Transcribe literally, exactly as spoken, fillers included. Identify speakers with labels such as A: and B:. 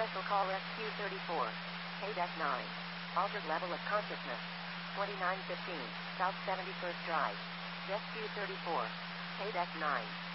A: Special call Rescue thirty-four. K nine. Altered level of consciousness. twenty-nine fifteen, South seventy-first Drive. Rescue thirty-four. K nine.